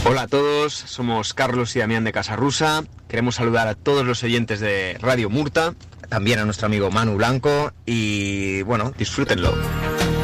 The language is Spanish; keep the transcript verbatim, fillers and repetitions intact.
Hola a todos, somos Carlos y Damián de Casarrusa. Queremos saludar a todos los oyentes de Radio Murta, también a nuestro amigo Manu Blanco y bueno, disfrútenlo.